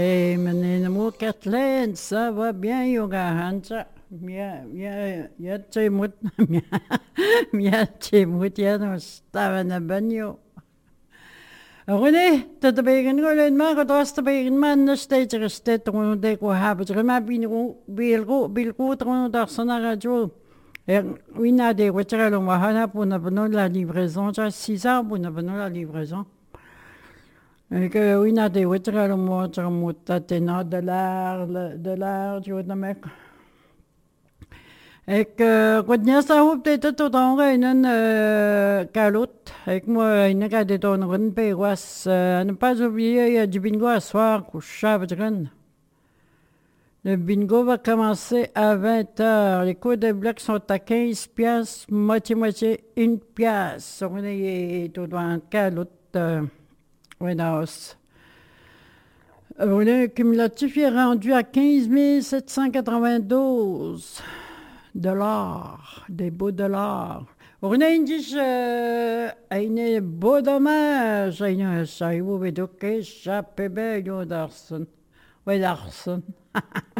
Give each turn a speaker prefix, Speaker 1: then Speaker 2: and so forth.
Speaker 1: Hey, menino Kathleen, ça va bien, Yoga Hansa? Mia tsemut, mia tsemut yan o stava na banyo. Rune, tatabigan ko lang mga katos tabigan man na stage restet kung hindi ko habit. Rima bilko tron darsa na radyo. Oui, n'a des voitures, on va pour la livraison, j'ai 6 ans pour la livraison. Et que oui, n'a des voitures, on va de l'art, tu vois, mec. Et que quand il y a ça, peut-être tout en une calotte. Avec moi, il n'y a des tonnes de péroas. Ne pas oublier, il y a du bingo à soir, couche à Le bingo va commencer à 20 heures. Les cours de blocs sont à 15 piastres, moitié, 1 piastre. On est tout dans le calotte. Le cumulatif est rendu à 15 792 dollars, des beaux dollars. On a un beau dommage, un saïou, mais donc, échappé bien, Darson. Oui, Darson.